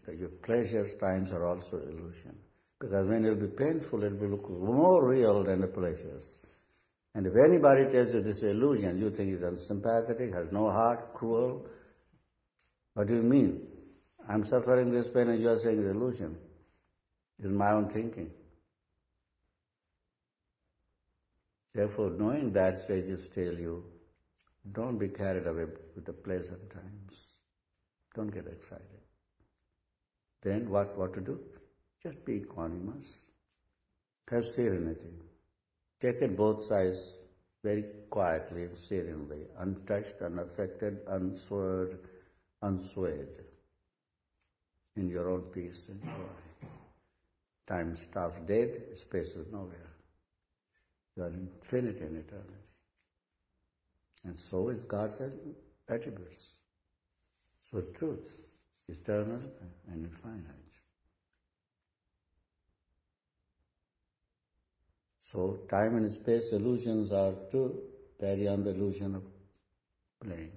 that your pleasures times are also illusion. Because when it will be painful, it will look more real than the pleasures. And if anybody tells you this is illusion, you think he's unsympathetic, has no heart, cruel. What do you mean? I'm suffering this pain and you are saying it's illusion. It's my own thinking. Therefore, knowing that, sages tell you, don't be carried away with the pleasant times. Don't get excited. Then what to do? Just be equanimous. Have serenity. Take it both sides very quietly and serenely, untouched, unaffected, unswerved, unswayed, in your own peace and joy. Time stops dead, space is nowhere. You are infinite in eternity. And so is God's attributes. So truth, eternal and infinite. So time and space illusions are to carry on the illusion of playing.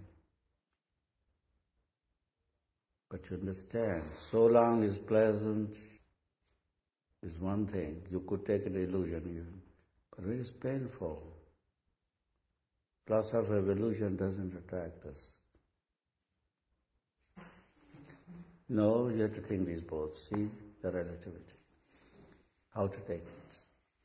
But you understand, so long is pleasant is one thing. You could take an illusion even. But when it's painful, philosophy of illusion doesn't attract us. No, you have to think these both. See the relativity. How to take it.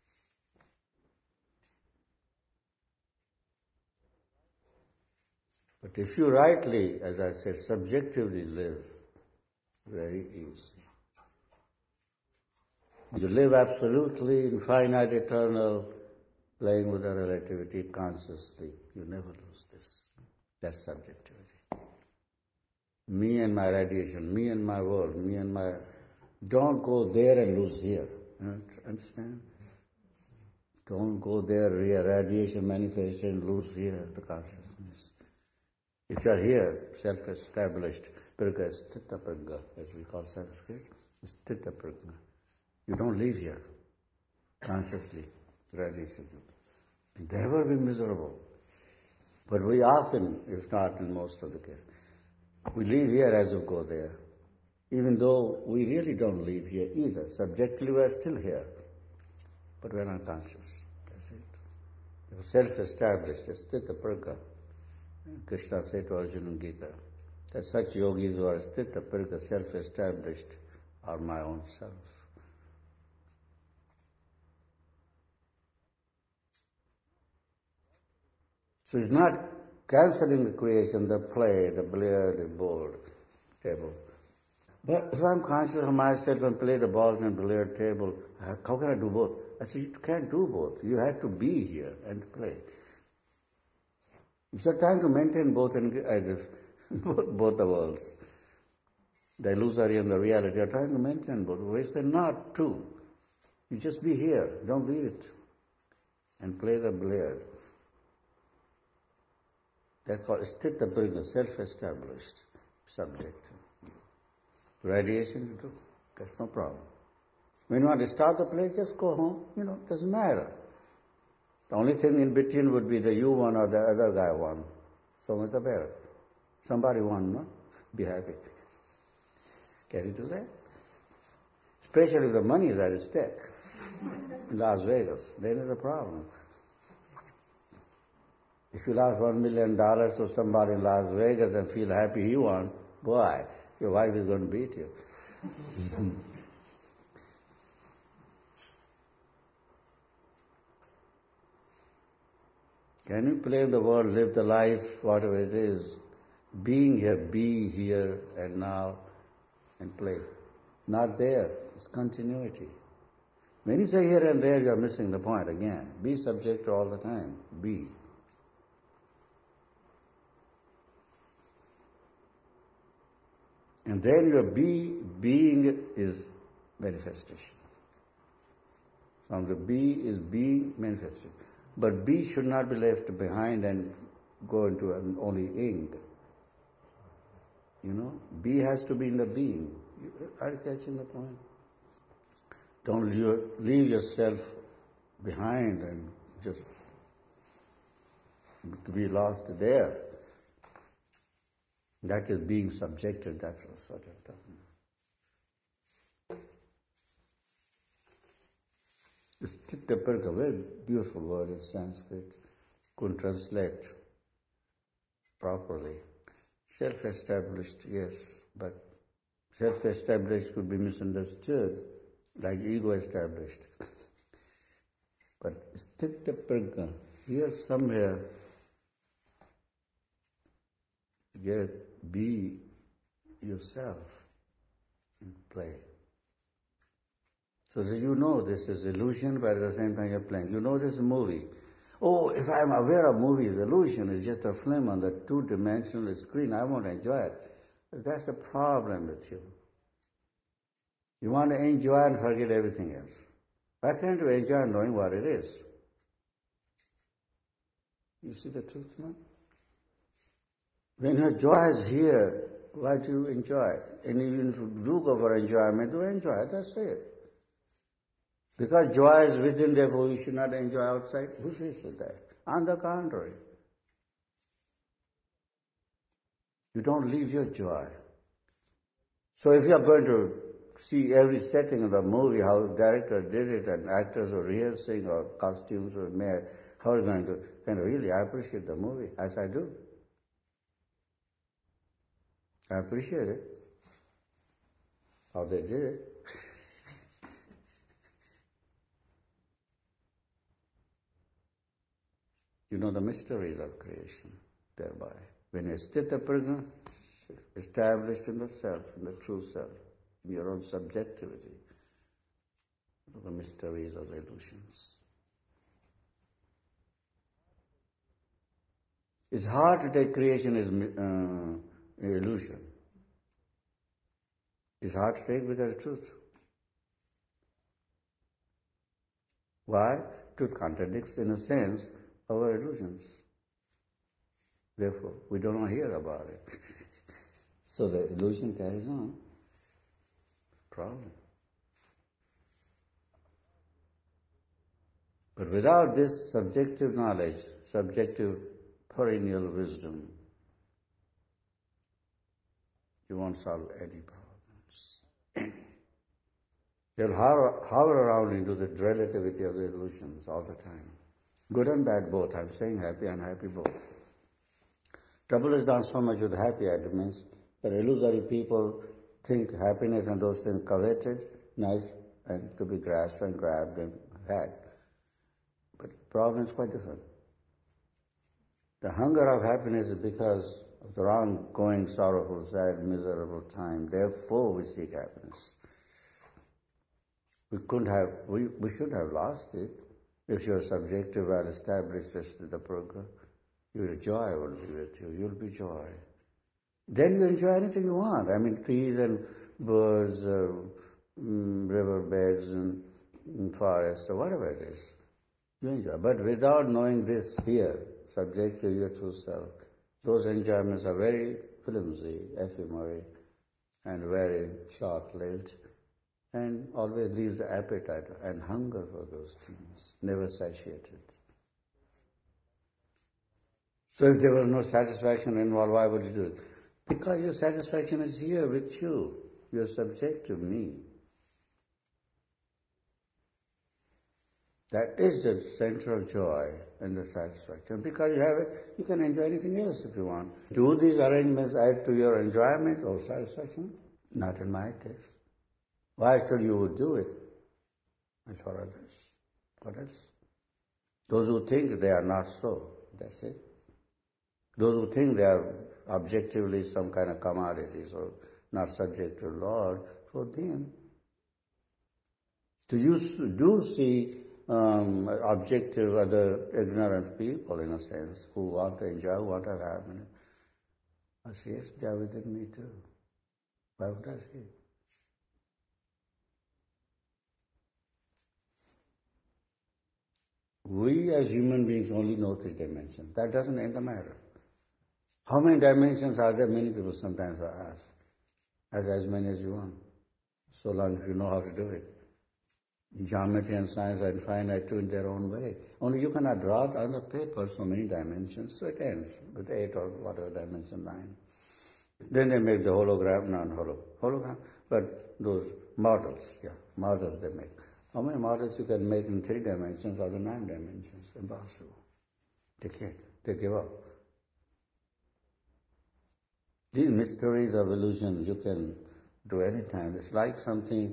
But if you rightly, as I said, subjectively live, very easy. You live absolutely infinite, eternal, playing with the relativity consciously. You never lose this. That's subjectivity. Me and my radiation, me and my world, me and my... Don't go there and lose here. Understand? Don't go there, radiation manifestation, lose here, the consciousness. If you are here, self-established, pragya is sthita pragya, as we call Sanskrit, sthita pragya. You don't live here, consciously, radiation. Never be miserable. But we often, if not in most of the cases, we live here as we go there. Even though we really don't live here either. Subjectively we are still here. But we are not conscious. That's it. You're self-established, sthita pragya. Krishna said to Arjuna in Gita, that such yogis who are sthita pragya, self-established, are my own self. So it's not cancelling the creation, the play, the billiard, the board, table. But if I'm conscious of myself and play the balls and billiard table, how can I do both? I said, you can't do both. You have to be here and play. It's a time to maintain both both the worlds. The illusory and the reality are trying to maintain both. We say not to. You just be here. Don't leave it. And play the billiard. That's called sthita pragya, self-established subject. Radiation, you do. That's no problem. When you want to start the play, just go home. Doesn't matter. The only thing in between would be the you won or the other guy won. So much the better. Somebody won, no? Be happy. Can you do that? Especially if the money is at stake. In Las Vegas, then is a problem. If you lost $1 million to somebody in Las Vegas and feel happy he won, boy, your wife is going to beat you. Can you play the world, live the life, whatever it is, being here, be here and now, and play? Not there. It's continuity. When you say here and there, you are missing the point again. Be subject all the time. Be. And then your being is manifestation. From the be is being manifested. But be should not be left behind and go into only ing. Be has to be in the being. Are you catching the point? Don't leave yourself behind and just to be lost there. That is being subjected, that's what I'm talking about. Stitapurga, very beautiful word in Sanskrit. Couldn't translate properly. Self-established, yes, but self-established could be misunderstood like ego-established. But Stitapurga, here somewhere, be yourself in play. So that you know this is illusion, but at the same time you're playing. You know this movie. Oh, if I'm aware of movie is illusion, it's just a film on the two-dimensional screen, I won't enjoy it. But that's a problem with you. You want to enjoy and forget everything else. Why can't you enjoy knowing what it is? You see the truth now? When your joy is here, why do you enjoy it? And even if you do go for enjoyment, do enjoy it, that's it. Because joy is within, therefore you should not enjoy outside. Who says that? On the contrary. You don't leave your joy. So if you are going to see every setting of the movie, how the director did it, and actors are rehearsing, or costumes were made, how are you going to kind of really appreciate the movie, as I do? I appreciate it, how they did it. You know the mysteries of creation thereby. When you Stitapurga, established in the self, in the true self, in your own subjectivity, the mysteries of the illusions. It's hard to take creation as an illusion. It's hard to take because it's truth. Why? Truth contradicts, in a sense, our illusions. Therefore, we don't want to hear about it. So the illusion carries on. Problem. But without this subjective knowledge, subjective perennial wisdom, you won't solve any problems. You'll hover around into the relativity of the illusions all the time. Good and bad both. I'm saying happy and unhappy both. Trouble is not so much with happy elements, but illusory people think happiness and those things coveted, nice, and to be grasped and grabbed and had. But the problem is quite different. The hunger of happiness is because of the ongoing sorrowful, sad, miserable time. Therefore we seek happiness. We should have lost it if your subjective well established as to the program. Your joy will be with you. You'll be joy. Then you enjoy anything you want. I mean, trees and birds, riverbeds and forests or whatever it is. You enjoy. But without knowing this here, subject to your true self, those enjoyments are very flimsy, ephemeral, and very short-lived, and always leaves the appetite and hunger for those things, never satiated. So if there was no satisfaction involved, why would you do it? Because your satisfaction is here with you. You're subjective me. That is the central joy and the satisfaction. Because you have it, you can enjoy anything else if you want. Do these arrangements add to your enjoyment or satisfaction? Not in my case. Why should you do it? And for others. What else? Those who think they are not so, that's it. Those who think they are objectively some kind of commodities or not subject to Lord, for them. Do see objective other ignorant people, in a sense, who want to enjoy, who want to have happiness. I say, yes, they are within me too. Why would I say it? We as human beings only know 3 dimensions. That doesn't end the matter. How many dimensions are there? Many people sometimes are asked. As many as you want. So long as you know how to do it. Geometry and science are finite too in their own way. Only you cannot draw it on the paper so many dimensions, so it ends with 8 or whatever dimension, 9. Then they make the hologram, non-hologram, but those models they make. How many models you can make in 3 dimensions or the 9 dimensions? Impossible. They can't. They give up. These mysteries of illusion you can do anytime. It's like something,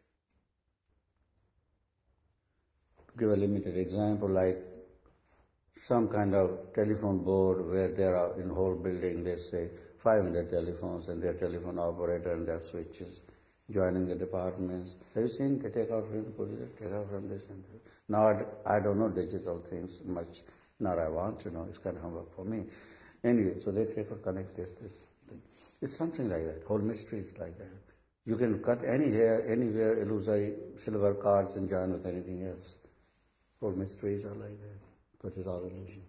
to give a limited example, like some kind of telephone board where there are in the whole building, let's say, 500 telephones and their telephone operator and their switches joining the departments. Have you seen they take out from take out from this and this? Now I don't know digital things much, nor I want to know. It's kind of homework for me. Anyway, so they take or connect this. It's something like that. Whole mystery is like that. You can cut any hair, anywhere, illusory silver cards and join with anything else. Whole mysteries are like that. But it's all illusion.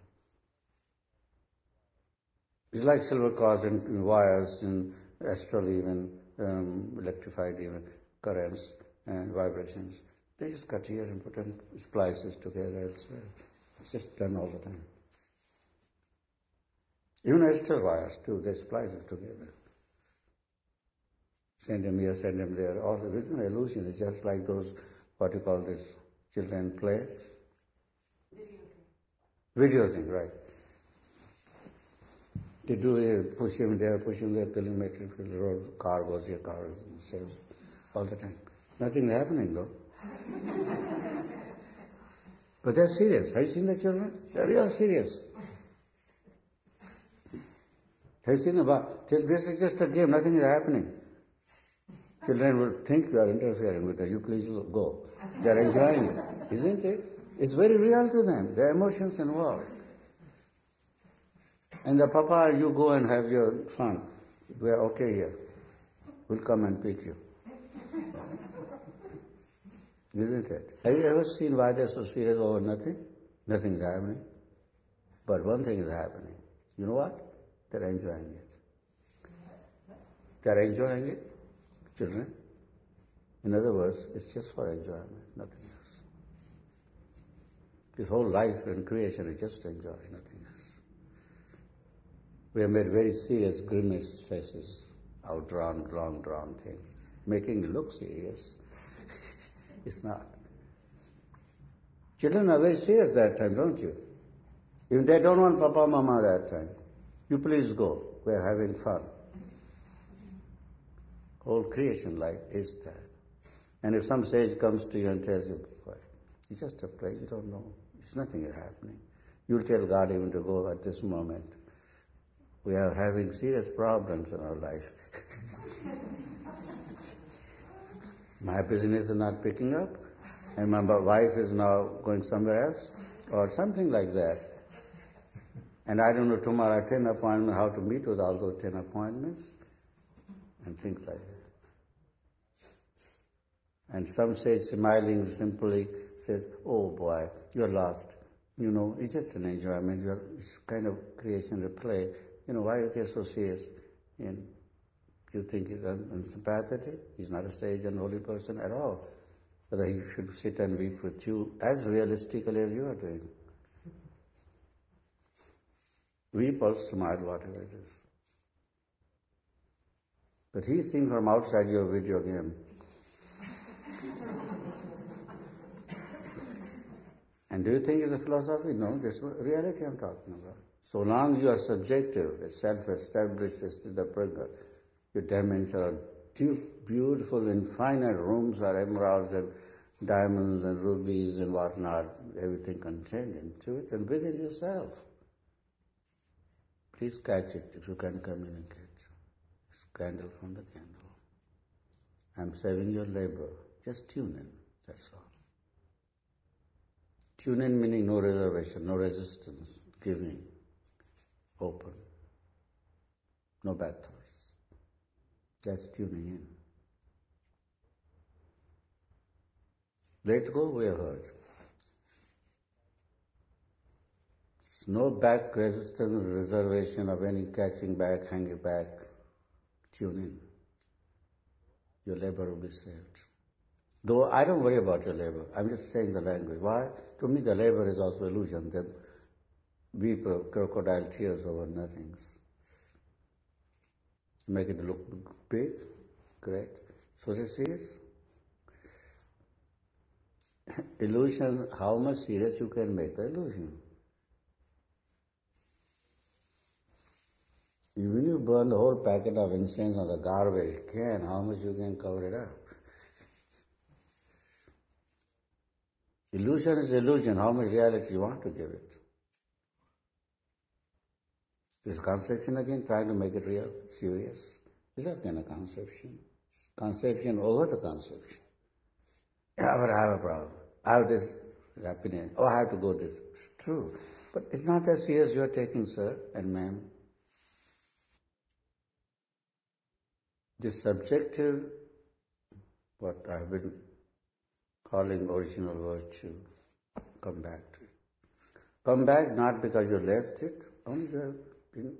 It's like silver cords and wires and astral even, electrified even currents and vibrations. They just cut here and put in splices together elsewhere. It's just done all the time. Even astral wires too, they splice it together. Send them here, send them there. All it's an illusion. It's just like those, what you call this, children play. Video thing, right. They do it, push him there, till you make it, the road, car goes here, car saves all the time. Nothing happening though. But they're serious. Have you seen the children? They're real serious. Have you seen about, this is just a game, nothing is happening. Children will think you are interfering with them. You please go. They are enjoying it, isn't it? It's very real to them. There are emotions involved. And the papa, you go and have your fun. We are okay here. We'll come and pick you. Isn't it? Have you ever seen why they're so serious over nothing? Nothing is happening. But one thing is happening. You know what? They're enjoying it. They're enjoying it, children. In other words, it's just for enjoyment, nothing else. This whole life and creation is just to enjoy, nothing else. We have made very serious grimace faces, outdrawn, long drawn things, making it look serious. It's not. Children are very serious that time, don't you? If they don't want Papa, Mama that time, you please go. We are having fun. Whole creation life is that. And if some sage comes to you and tells you, it's just a play, you don't know. It's nothing is happening. You'll tell God even to go at this moment. We are having serious problems in our life. My business is not picking up, and my wife is now going somewhere else, or something like that. And I don't know tomorrow 10 appointments, how to meet with all those 10 appointments, and things like that. And some sage smiling simply says, oh boy, you're lost. You know, it's just an enjoyment, it's kind of creation, a play. You know, why you get so serious? And you think he's unsympathetic? He's not a sage and holy person at all. Whether he should sit and weep with you as realistically as you are doing. Weep or smile, whatever it is. But he's seeing from outside your video game. And do you think it's a philosophy? No, this is reality I'm talking about. So long you are subjective, self-established Siddha-Prajna, your dimensions are beautiful, infinite rooms are emeralds and diamonds and rubies and whatnot, everything contained into it and within yourself. Please catch it if you can communicate. It's candle from the candle. I'm saving your labor. Just tune in, that's all. Tune in meaning no reservation, no resistance, giving, open, no bad thoughts. Just tuning in. Let go, we have heard. No back resistance, reservation of any catching back, hanging back. Tune in. Your labor will be saved. Though I don't worry about your labor. I'm just saying the language. Why? To me the labor is also illusion. They weep crocodile tears over nothings. Make it look big, great. So they're serious. illusion, how much serious you can make the illusion. Even you burn the whole packet of incense on the garbage can, how much you can cover it up? Illusion is illusion, how much reality you want to give it? Is conception again trying to make it real, serious? Is that kind of conception? Conception over the conception. Yeah, but I have a problem. I have this opinion. Oh, I have to go this. True. But it's not that serious you are taking, sir and ma'am. This subjective, what I've been calling original virtue, come back to it. Come back not because you left it, only you have been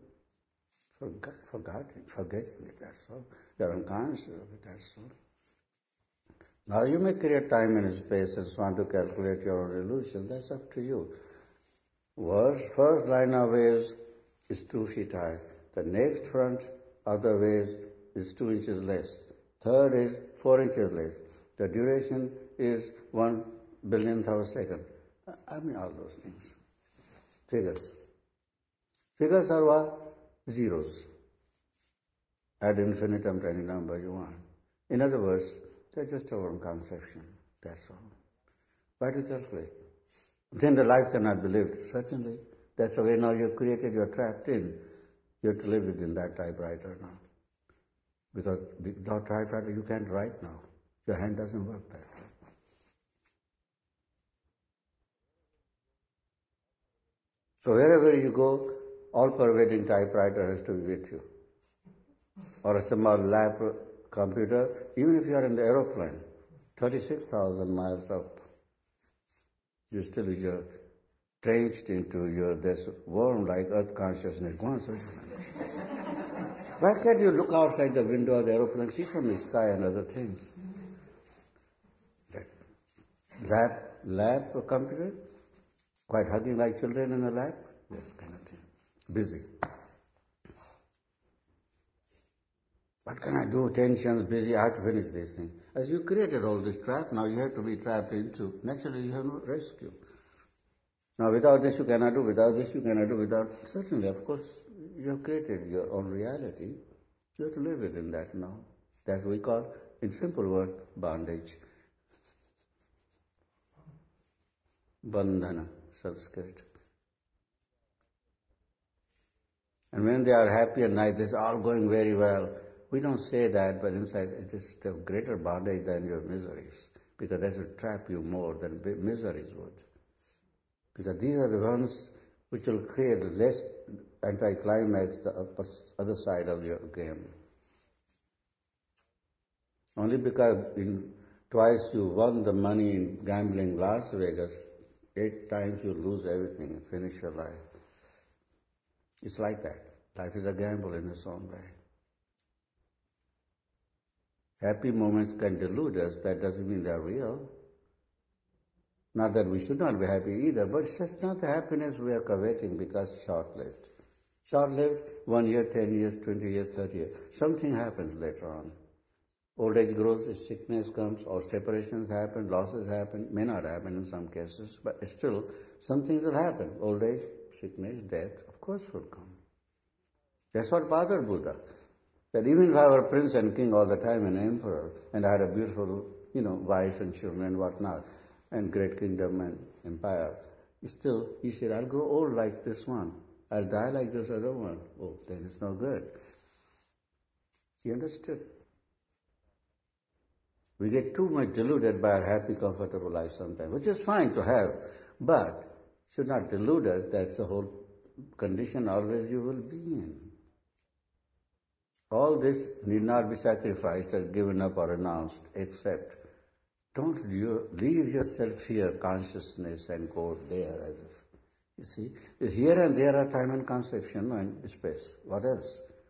forgetting it, that's all. You're unconscious of it, that's all. Now you may create time and space and want to calculate your own illusion, that's up to you. First line of waves is 2 feet high. The next front of the waves is 2 inches less. Third is 4 inches less. The duration is 1 billionth of a second. I mean all those things. Figures. Figures are what? Zeros. Add infinitum to any number you want. In other words, they're just our own conception. That's all. Why do you calculate? Then the life cannot be lived. Certainly. That's the way now you're created, you're trapped in. You have to live within that typewriter now. Because without typewriter you can't write now. Your hand doesn't work that way. So wherever you go, all-pervading typewriter has to be with you. Or a small lap computer, even if you are in the aeroplane, 36,000 miles up, you still you're trenched into this worm like earth consciousness. Go on, sir. Why can't you look outside the window of the aeroplane, see from the sky and other things? Lap computer, quite hugging like children in a lap, that kind of thing. Busy. What can I do? Tensions, busy, I have to finish this thing. As you created all this trap, now you have to be trapped into, naturally you have no rescue. Now without this you cannot do, without this you cannot do, certainly, of course, you have created your own reality. You have to live within that now. That's what we call, in simple word, bondage. Bandhana, Sanskrit. And when they are happy and nice, this is all going very well. We don't say that, but inside it is the greater bondage than your miseries, because that will trap you more than miseries would. Because these are the ones which will create less anticlimax, the other side of your game. Only because twice you won the money in gambling Las Vegas, 8 times you lose everything and finish your life. It's like that. Life is a gamble in its own way. Happy moments can delude us, that doesn't mean they're real. Not that we should not be happy either, but it's just not the happiness we are coveting because it's short-lived. Short-lived, 1 year, 10 years, 20 years, 30 years. Something happens later on. Old age grows, sickness comes, or separations happen, losses happen, may not happen in some cases, but still, some things will happen. Old age, sickness, death, of course will come. That's what bothered Buddha. That even if I were a prince and king all the time, an emperor, and I had a beautiful, wife and children and whatnot, and great kingdom and empire, still, he said, I'll grow old like this one. I'll die like this other one. Oh, then it's no good. He understood. We get too much deluded by our happy, comfortable life sometimes, which is fine to have, but should not delude us. That's the whole condition always you will be in. All this need not be sacrificed or given up or renounced, except don't leave yourself here, consciousness, and go there as if. You see, here and there are time and conception and space. What else?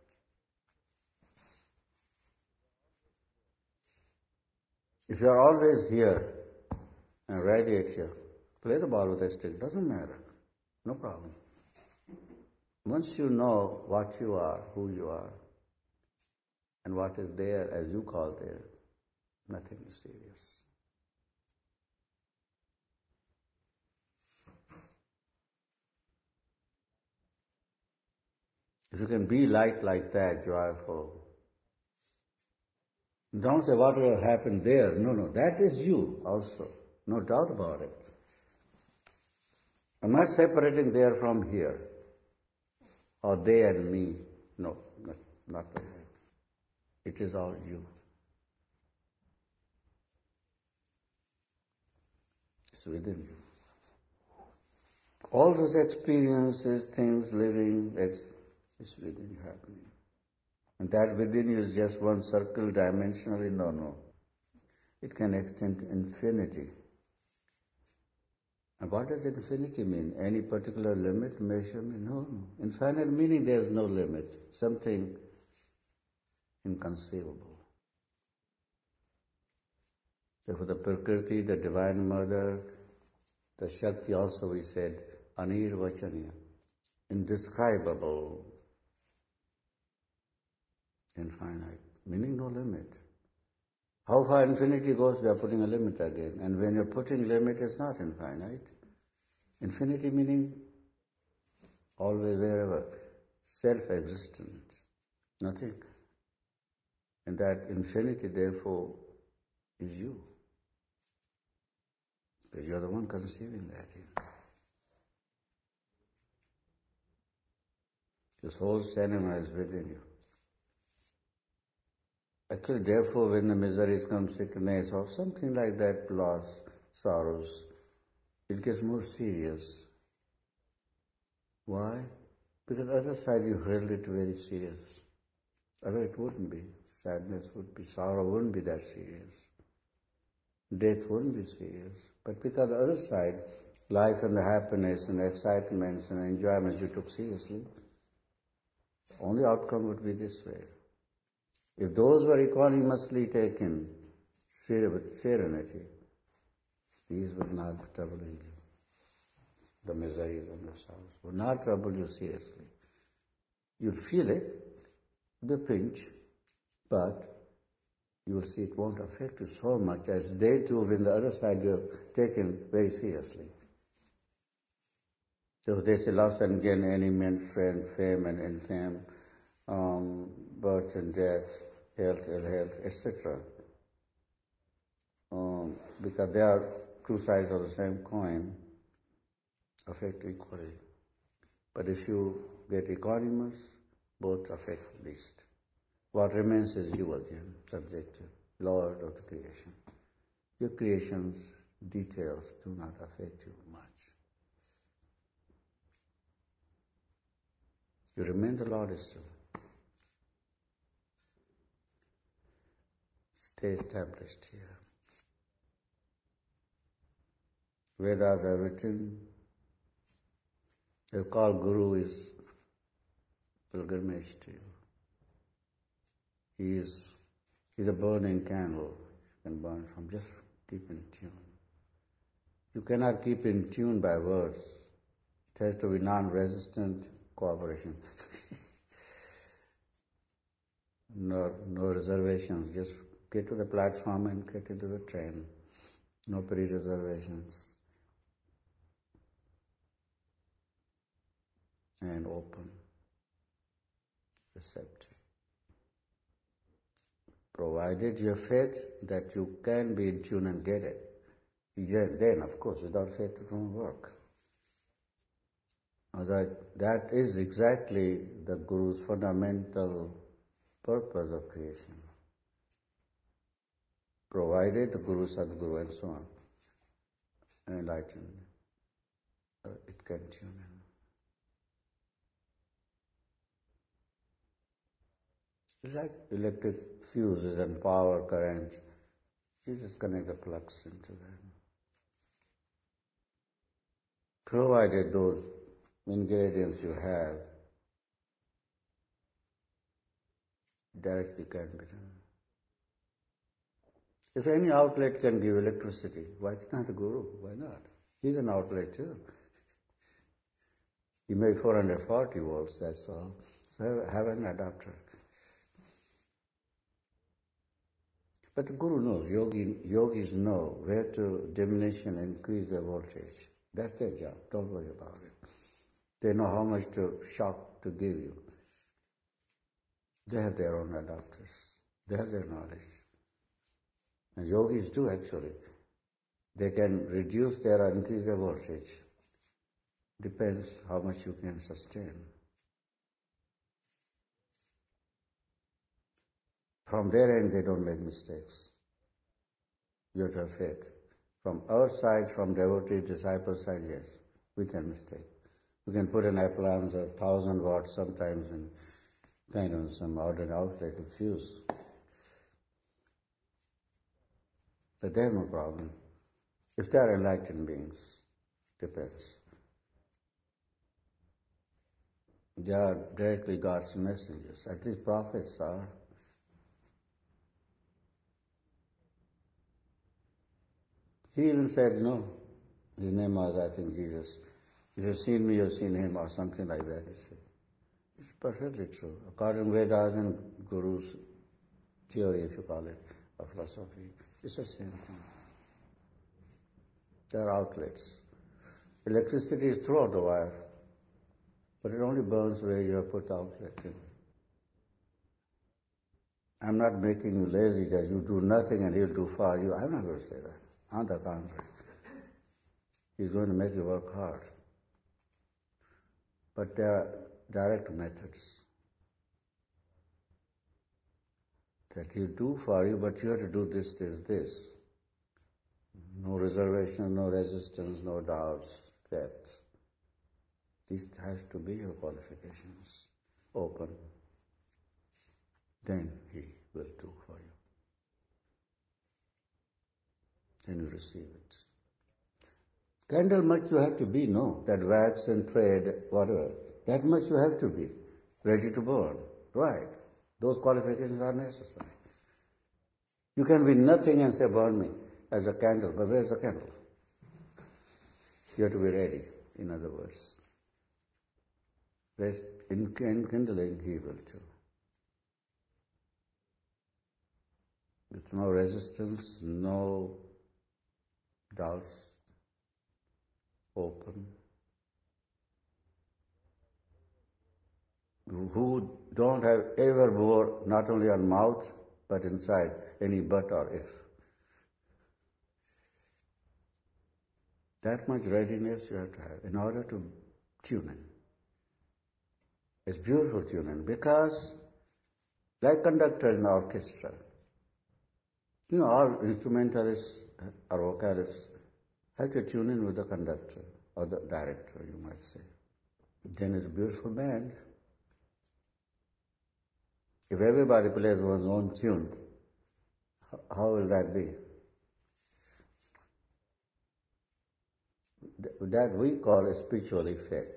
If you are always here and radiate here, play the ball with a stick, doesn't matter. No problem. Once you know what you are, who you are, and what is there as you call there, nothing is serious. If you can be light like that, joyful, don't say what will happen there. No, that is you also. No doubt about it. I'm not separating there from here, or they and me. No, not like that. It is all you. It's within you. All those experiences, things, living, it's within you happening. And that within you is just one circle dimensionally? No. It can extend to infinity. And what does infinity mean? Any particular limit, measurement? No. Infinite meaning there is no limit. Something inconceivable. So for the Prakriti, the Divine Mother, the Shakti also we said, Anirvachaniya, indescribable, infinite, meaning no limit. How far infinity goes, we are putting a limit again. And when you're putting limit, it's not infinite. Infinity meaning always, wherever, self-existence, nothing. And that infinity, therefore, is you. Because you're the one conceiving that. This whole cinema is within you. Actually, therefore, when the miseries come, sickness or something like that, loss, sorrows, it gets more serious. Why? Because the other side you held it very serious. Otherwise it wouldn't be. Sadness would be, sorrow wouldn't be that serious. Death wouldn't be serious. But because the other side, life and the happiness and the excitements and enjoyments you took seriously, the only outcome would be this way. If those were equanimously taken with serenity, these would not be troubling you. The miseries and the sorrows would not trouble you seriously. You'll feel it, the pinch, but you will see it won't affect you so much as they too, when the other side you have taken very seriously. So they say loss and gain, enemy, friend, fame and infame, birth and death, health, ill health, etc. Because they are two sides of the same coin, affect equally. But if you get equanimous, both affect least. What remains is you again, subjective, Lord of the creation. Your creation's details do not affect you much. You remain the Lord still. Stay established here. Vedas are written. They call Guru is pilgrimage to you. He's a burning candle. You can burn from, just keep in tune. You cannot keep in tune by words. It has to be non-resistant cooperation. No reservations. Just get to the platform and get into the train. No pre-reservations. And open, receptive. Provided you have faith that you can be in tune and get it. Then, of course, without faith it won't work. That is exactly the Guru's fundamental purpose of creation. Provided the Guru, Sadguru and so on, enlightened, it can tune in. It's like electric fuses and power current. You just connect the plugs into them. Provided those ingredients you have directly can be done. If any outlet can give electricity, why can't the Guru? Why not? He's an outlet too. He made 440 volts, that's all. So have an adapter. But the Guru knows, yogis know where to diminish and increase their voltage. That's their job. Don't worry about it. They know how much to shock to give you. They have their own adapters. They have their knowledge. And yogis do actually. They can reduce their or increase their voltage. Depends how much you can sustain. From their end, they don't make mistakes. You have to have faith. From our side, from devotee, disciple side, yes, we can mistake. We can put an appliance of 1,000 watts sometimes in kind of some ordinary outlet with fuse. But they have no problem. If they are enlightened beings, depends. They are directly God's messengers. At least prophets are. He even said no. His name was, I think, Jesus. If you've seen me, you've seen him, or something like that, he said. It's perfectly true. According to Vedas and Guru's theory, if you call it, or philosophy, it's the same thing. There are outlets. Electricity is throughout the wire, but it only burns where you have put the outlet in. I'm not making you lazy that you do nothing and he'll do for you. I'm not going to say that. On the contrary. He's going to make you work hard. But there are direct methods that he'll do for you, but you have to do this, this, this. No reservation, no resistance, no doubts, faith. This has to be your qualifications. Open. Then he will do for you. Then you receive it. Candle much you have to be, no. That wax and thread, whatever. That much you have to be. Ready to burn. Right. Those qualifications are necessary. You can be nothing and say, burn me as a candle. But where's the candle? You have to be ready, in other words. Rest in kindling, he will too. With no resistance, no doubts, open. Who don't have ever bore, not only on mouth, but inside, any but or if. That much readiness you have to have in order to tune in. It's beautiful tuning because, like conductor in orchestra, all instrumentalists or vocalists have to tune in with the conductor or the director, you might say. Then it's a beautiful band. If everybody plays one's own tune, how will that be? That we call spiritually faith.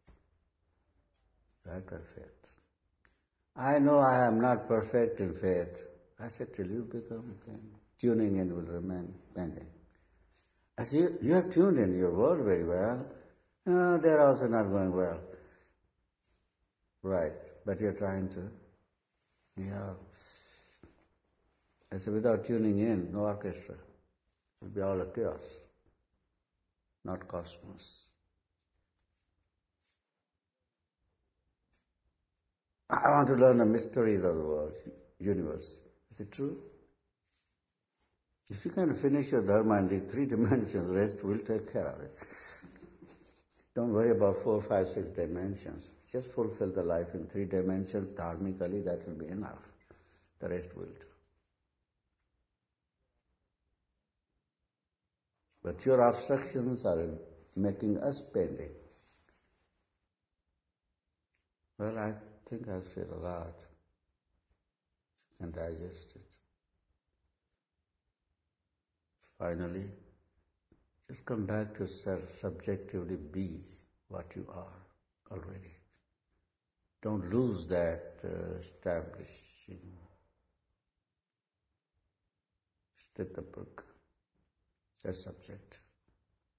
Right, faith. I know I am not perfect in faith. I said, till you become, tuning in will remain pending. I said, you have tuned in your world very well. No, they're also not going well. Right, but you're trying to. Yeah. I said, without tuning in, no orchestra. It will be all a chaos, not cosmos. I want to learn the mysteries of the world, universe. Is it true? If you can finish your dharma in the 3 dimensions, rest will take care of it. Don't worry about 4, 5, 6 dimensions. Just fulfill the life in 3 dimensions dharmically, that will be enough. The rest will do. But your obstructions are making us pending. Well, I think I've said a lot and digest it. Finally, just come back to self, subjectively be what you are already. Don't lose that establishing. Sthita Brugha, that subject.